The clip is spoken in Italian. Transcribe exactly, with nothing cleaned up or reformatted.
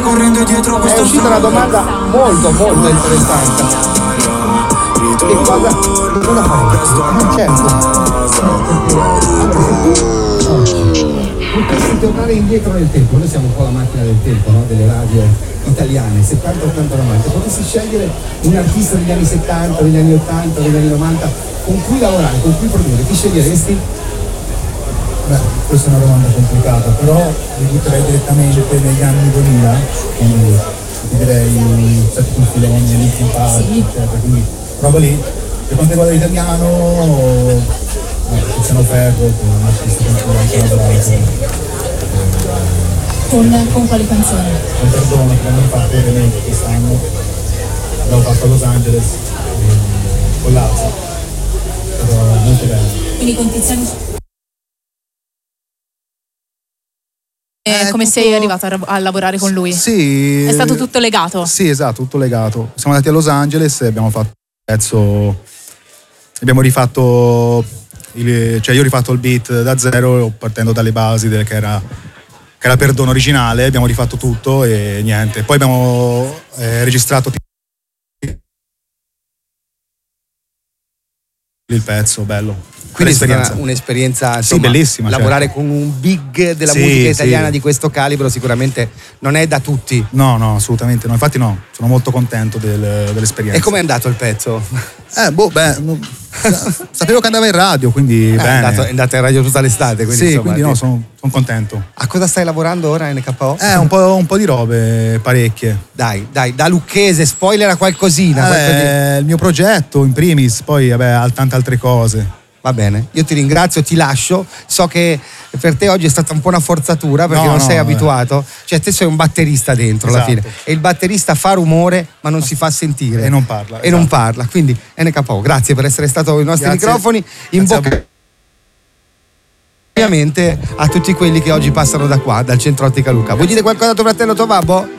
correndo dietro questa è uscita una domanda molto molto interessante. Che cosa, cosa faresti? Non certo. Potessi tornare indietro nel tempo, noi siamo un po' la macchina del tempo, no? Delle radio italiane, settanta ottanta novanta, potessi scegliere un artista degli anni settanta, degli anni ottanta, degli anni novanta con cui lavorare, con cui produrre, chi sceglieresti? Beh, questa è una domanda complicata, però vi butterei direttamente negli anni duemila, quindi ti direi Settimo Filoni, Linkin Park, eccetera, quindi roba lì. Per quanto riguarda l'italiano, Tiziano Ferro, che è un artista con cui ho anche lavorato. Con, con quali canzoni? Con Perdono, che abbiamo fatto ovviamente quest'anno, l'abbiamo fatto a Los Angeles, con Lazio, però molto bello. Quindi con Tiziano. Eh, come tutto... sei arrivato a, a lavorare con lui? Sì. È stato tutto legato? Sì, esatto, tutto legato. Siamo andati a Los Angeles e abbiamo fatto un pezzo, abbiamo rifatto, il, cioè io ho rifatto il beat da zero partendo dalle basi del, che era che era Perdono originale, abbiamo rifatto tutto e niente. Poi abbiamo eh, registrato il pezzo, bello. Quindi è stata un'esperienza, sì, bellissima. Lavorare certo. con un big della sì, musica italiana sì. di questo calibro sicuramente non è da tutti. No, no, assolutamente no. Infatti no, sono molto contento del, dell'esperienza. E com'è andato il pezzo? Eh, boh, beh, no, sapevo che andava in radio, quindi eh, bene. È andato, è andato in radio tutta l'estate, quindi sì, insomma, quindi ti... no, sono, sono contento. A cosa stai lavorando ora N K O? Eh, un po', un po' di robe, parecchie. Dai, dai, da lucchese, spoilera qualcosina. Eh, qualcosina. Il mio progetto in primis, poi vabbè, tante altre cose. Va bene, io ti ringrazio, ti lascio. So che per te oggi è stata un po' una forzatura perché no, non no, sei vabbè. abituato. Cioè te sei un batterista dentro esatto. alla fine. E il batterista fa rumore ma non si fa sentire. E non parla. E esatto. non parla. Quindi N K O, grazie per essere stato ai nostri Grazie. microfoni. In Grazie bocca ovviamente a tutti quelli che oggi passano da qua, dal centro Ottica Luca. Vuoi dire qualcosa a tuo fratello, tuo babbo?